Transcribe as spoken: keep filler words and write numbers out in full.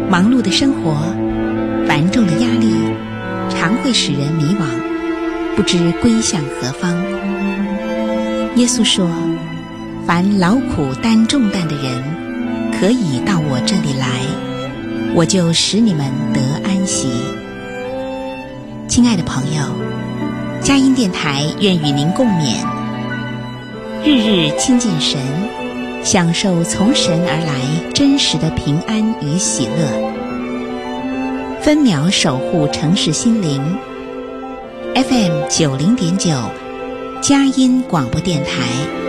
忙碌的生活，繁重的压力，常会使人迷惘，不知归向何方。耶稣说，凡劳苦担重担的人，可以到我这里来，我就使你们得安息。亲爱的朋友，佳音电台愿与您共勉，日日亲近神，享受从神而来真实的平安与喜乐，分秒守护城市心灵。 F M 九零点九 佳音广播电台。